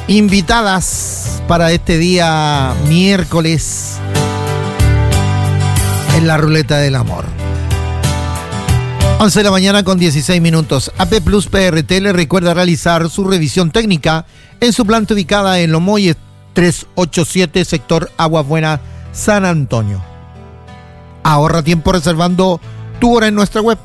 invitadas para este día miércoles en la ruleta del amor. 11 de la mañana con 16 minutos. AP Plus PRT le recuerda realizar su revisión técnica en su planta ubicada en Lomoy 387, sector Aguas Buenas, San Antonio. Ahorra tiempo reservando tu hora en nuestra web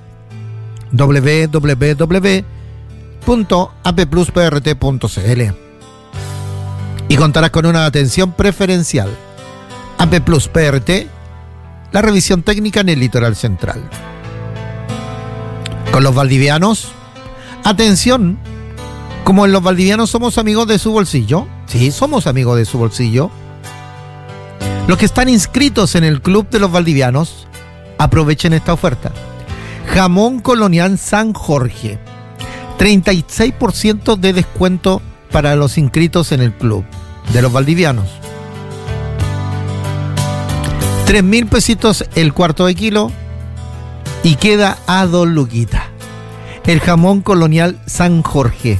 www.applusprt.cl y contarás con una atención preferencial. AP Plus PRT, la revisión técnica en el litoral central. Con los valdivianos, atención, como en los valdivianos somos amigos de su bolsillo, sí, somos amigos de su bolsillo, los que están inscritos en el Club de los Valdivianos, aprovechen esta oferta. Jamón Colonial San Jorge, 36% de descuento para los inscritos en el Club de los Valdivianos. 3.000 pesitos el cuarto de kilo y queda a 2 luquitas. El jamón Colonial San Jorge,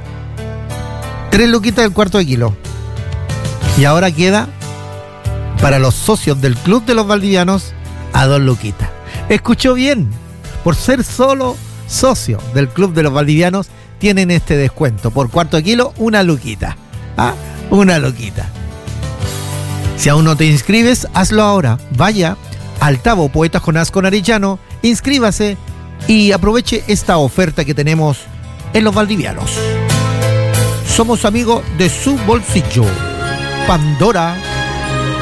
3 luquitas el cuarto de kilo. Y ahora queda para los socios del Club de los Valdivianos a 2 luquitas. ¿Escuchó bien? Por ser solo socio del Club de los Valdivianos tienen este descuento. Por cuarto de kilo, 1 luquita. ¿Ah? 1 luquita. Si aún no te inscribes, hazlo ahora. Vaya al Tabo Poetas Jonás con Arellano, inscríbase y aproveche esta oferta que tenemos en los Valdivianos. Somos amigos de su bolsillo. Pandora.